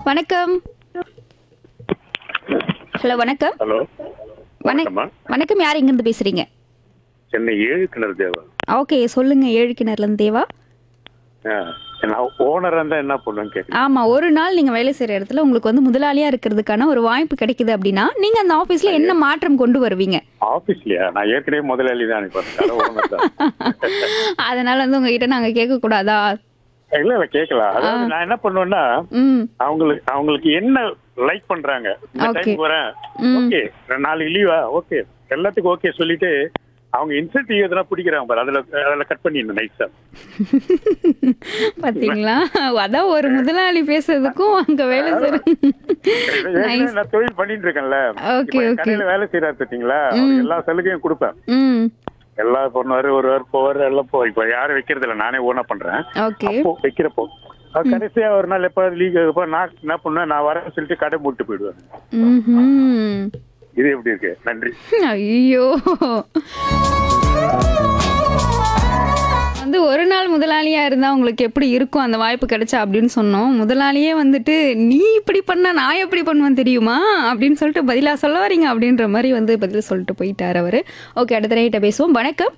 வணக்கம். ஹலோ வணக்கம். ஹலோ வணக்கம்மா. வணக்கம். யார் இங்கிருந்து பேசுறீங்க? சென்னை 7 கிணறு தேவா. ஓகே, சொல்லுங்க. 7 கிணறுலேருந்து தேவா. நான் ஓனரா இருந்தா என்ன பண்ணுவேன்னு கேட்குறேன். ஆமா, ஒரு நாள் நீங்க வேலை செய்யற இடத்துல உங்களுக்கு வந்து முதலாளியா இருக்கிறதுக்கான ஒரு வாய்ப்பு கிடைக்குது அப்படின்னா நீங்க அந்த ஆபீஸ்ல என்ன மாற்றம் கொண்டு வருவீங்க? ஆபீஸ்லயா? நான் ஏற்கனவே முதலாளி தான். ஓனர் தான். அதனால வந்து உங்ககிட்ட நாங்க கேட்க கூடாதா? இல்ல கேட்கலாம். அதாவது நான் என்ன பண்ணுவேன்னா, அவங்களுக்கு என்ன லைக் பண்றாங்க, இந்த டைம் வரேன், ஓகே, நாளைக்கு லீவா, ஓகே, எல்லாத்துக்கும் ஓகே சொல்லிட்டு அவங்க இன்சென்டிவ் எதனா பிடிக்கிறாங்க பாரு, அதுல கட் பண்ணிடணும் நைஸா. பாத்தீங்களா, அதான் ஒரு முதலாளி பேசுறதுக்கும் அங்க வேலை செய்யற நான் தொழில் பண்ணிட்டு இருக்கேன்ல, கடையில வேலை செய்யறாரு பார்த்தீங்களா, எல்லா சலுகையும் கொடுப்பேன். எல்லா பொண்ணு ஒருவர் போவார், எல்லாம் போய் இப்ப யாரும் வைக்கிறது இல்லை, நானே ஓனா பண்றேன். வைக்கிறப்போ கடைசியா ஒரு நாள் எப்ப லீக் நான் என்ன பண்ணுவேன், நான் வரேன்னு சொல்லிட்டு கடை மூட்டு போயிடுவேன். இது எப்படி இருக்கு? நன்றி. ஐயோ, வந்து ஒரு நாள் முதலாளியா இருந்தா உங்களுக்கு எப்படி இருக்கும் அந்த வாய்ப்பு கிடைச்சா அப்படின்னு சொன்னோம். முதலாளியே வந்துட்டு நீ இப்படி பண்ணா நான் எப்படி பண்ணுவேன் தெரியுமா அப்படின்னு சொல்லிட்டு பதிலா சொல்ல வரீங்க அப்படின்ற மாதிரி வந்து பதில் சொல்லிட்டு போயிட்டாரு அவரு. ஓகே, அடுத்த நைட்ட பேசுவோம். வணக்கம்.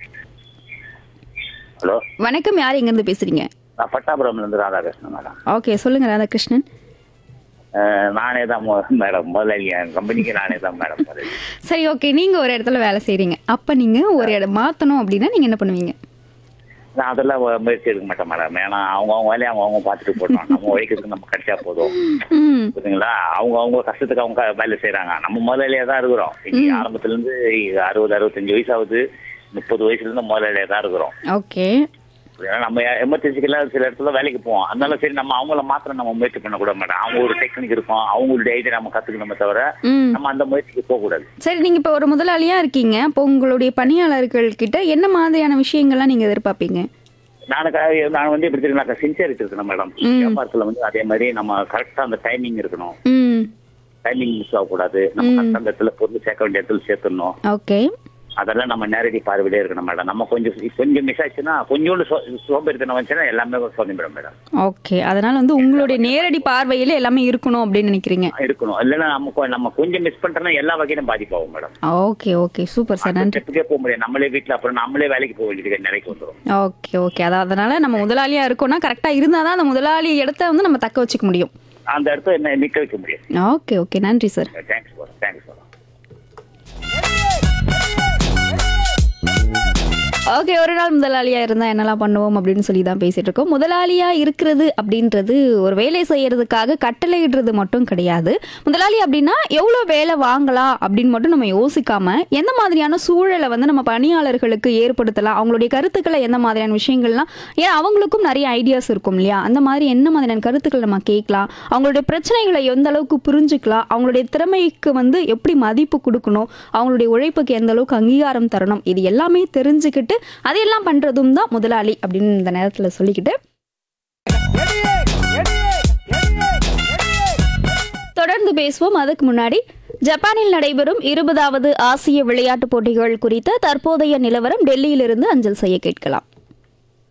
ஹலோ வணக்கம். யார் எங்க இருந்து பேசுறீங்க? நான் பட்டாபுரம்ல இருந்து ராதாகிருஷ்ணன் மேடம். ஓகே, சொல்லுங்க ராதாகிருஷ்ணன். நானே தான் மேடம் முதலாளி, என் கம்பெனிக்கு நானே தான் மேடம். சரி, ஓகே, நீங்க ஒரு இடத்துல வேலை செய்றீங்க. அப்ப நீங்க ஒரு இடம் மாத்தணும் அப்படின்னா நீங்க என்ன பண்ணுவீங்க? நான் அதெல்லாம் முயற்சி எடுக்க மாட்டேன் மேடம். ஏன்னா அவங்க வேலையை அவங்க பார்த்துட்டு போட்டோம். நம்ம உழைக்கிறதுக்கு நம்ம கிடைச்சா போதும், புரியுதுங்களா? அவங்க கஷ்டத்துக்கு அவங்க வேலை செய்யறாங்க, நம்ம முதலாளியா தான் இருக்கிறோம். இன்னைக்கு ஆரம்பத்துல இருந்து 60-65 வயசாவது, 30 வயசுல இருந்து முதலாளியா தான் இருக்கிறோம். ஓகே, நம்ம எமர்ஜென்சிக்கெல்லாம் சில இடத்துல வேலைக்கு போவோம். அதனால சரி, நம்ம அவங்கள மாத்திரம் நம்ம முயற்சி பண்ணக்கூட மாட்டோம். அவங்க ஒரு டெக்னிக் இருக்கும், அவங்களுடைய ஐடியா நம்ம கத்துக்கணுமே தவிர நம்ம அந்த முயற்சிக்கு போக கூடாது. சரி, நீங்க இப்ப ஒரு முதலாளியா இருக்கீங்க. இப்போ உங்களுடைய பணியாளர்கள் கிட்ட என்ன மாதிரியான விஷயங்கள்லாம் நீங்க எதிர்பார்ப்பீங்க? நான் வந்து எப்படி தெரியுமா, சின்சியரிட்டி இருக்கணும் மேடம். வியாபாரத்துல வந்து அதே மாதிரி நம்ம கரெக்டா அந்த டைமிங் இருக்கணும். டைமிங் மிஸ் ஆகக்கூடாது. நம்ம கரெக்டா அந்த இடத்துல பொருள் சேர்க்க வேண்டிய இடத்துல சேர்த்துடணும். ஓகே, அதெல்லாம் நம்ம நேரடி பார்வையிலே இருக்கணும் மேடம். நம்ம கொஞ்சம் மிஸ் ஆச்சுன்னா, கொஞ்சோண்டு சோம்பேறித்தனம் வந்துச்சுன்னா எல்லாமே சொன்னிடும் மேடம். ஓகே, அதனால வந்து உங்களுடைய நேரடி பார்வையில எல்லாமே இருக்கணும் அப்படின்னு நினைக்கிறீங்க? இருக்கணும். இல்லைன்னா நம்ம கொஞ்சம் மிஸ் பண்றோம்னா எல்லா வகையிலும் பாதிப்பாகும் madam. Okay okay, super sir, நன்றி. போக முடியாது நம்மளே வீட்டுல, அப்புறம் நம்மளே வேலைக்கு போக வேண்டியது நிலைக்கு வந்துடும். ஓகே ஓகே, அதனால நம்ம முதலாளியா இருக்கோம்னா கரெக்டா இருந்தாதான் அந்த முதலாளி இடத்த வந்து நம்ம தக்க வச்சுக்க முடியும், அந்த இடத்த என்ன நிக்க வைக்க முடியும். ஓகே ஓகே, நன்றி sir. Thanks sir. Thanks sir. Okay, ஒரு நாள் முதலாளியா இருந்தா என்னெல்லாம் பண்ணுவோம் அப்படின்னு சொல்லி தான் பேசிட்டு இருக்கோம். முதலாளியா இருக்கிறது அப்படின்றது ஒரு வேலை செய்யறதுக்காக கட்டளையிடுறது மட்டும் கிடையாது. முதலாளி அப்படின்னா எவ்வளோ வேலை வாங்கலாம் அப்படின்னு மட்டும் நம்ம யோசிக்காம எந்த மாதிரியான சூழலை வந்து நம்ம பணியாளர்களுக்கு ஏற்படுத்தலாம், அவங்களுடைய கருத்துக்களை எந்த மாதிரியான விஷயங்கள்லாம், ஏன் அவங்களுக்கும் நிறைய ஐடியாஸ் இருக்கும் இல்லையா, அந்த மாதிரி என்ன மாதிரியான கருத்துக்களை நம்ம கேட்கலாம், அவங்களுடைய பிரச்சனைகளை எந்த அளவுக்கு புரிஞ்சுக்கலாம், அவங்களுடைய திறமைக்கு வந்து எப்படி மதிப்பு கொடுக்கணும், அவங்களுடைய உழைப்புக்கு எந்த அளவுக்கு அங்கீகாரம் தரணும், இது எல்லாமே தெரிஞ்சுக்கிட்டு அதையெல்லாம் பண்றதும் தான் முதலாளி அப்படின்னு இந்த நேரத்துல சொல்லிக்கிட்டு தொடர்ந்து பேசுவோம். அதுக்கு முன்னாடி ஜப்பானில் நடைபெறும் 20வது ஆசிய விளையாட்டுப் போட்டிகள் குறித்த தற்போதைய நிலவரம் டெல்லியிலிருந்து அஞ்சல் செய்ய கேட்கலாம்.